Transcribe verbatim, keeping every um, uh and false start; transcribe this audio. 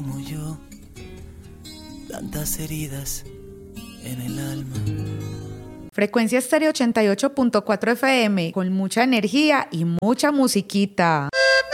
Como yo, tantas heridas en el alma. Frecuencia Estéreo ochenta y ocho punto cuatro F M, con mucha energía y mucha musiquita.